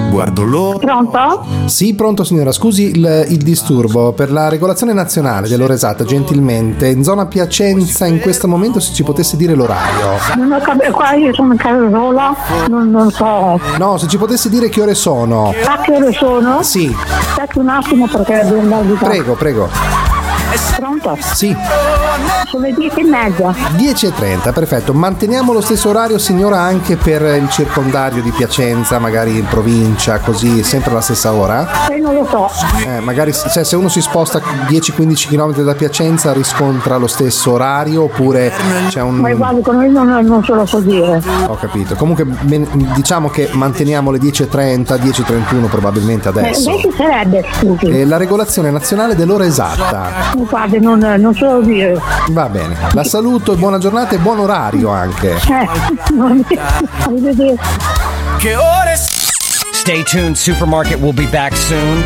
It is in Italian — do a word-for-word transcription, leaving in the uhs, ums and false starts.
guardo l'ora. Pronto? Sì, pronto signora, scusi il, il disturbo. Per la regolazione nazionale dell'ora esatta, gentilmente, in zona Piacenza in questo momento se ci potesse dire l'orario. Non ho capito, qua io sono in casa sola, non, non so. No, se ci potesse dire che ore sono. A che ore sono? Sì. Aspetta un attimo perché devo andare di qua. Prego, prego. Pronto? Sì. Sono le dieci e mezza. dieci e trenta, perfetto. Manteniamo lo stesso orario, signora, anche per il circondario di Piacenza, magari in provincia, così, sempre la stessa ora? Eh, non lo so. Eh, magari cioè, se uno si sposta dieci quindici chilometri da Piacenza riscontra lo stesso orario oppure c'è un... Ma guardi, con noi non, non se lo so dire. Ho capito. Comunque men- diciamo che manteniamo le dieci e trenta, dieci e trentuno probabilmente adesso. Eh, lei chi sarebbe, scusi? Eh, la regolazione nazionale dell'ora esatta. Guardi, non, non so lo dire. Va bene. La saluto e buona giornata e buon orario anche. Eh, arrivederci. Che ore? Stay tuned, Supermarket will be back soon.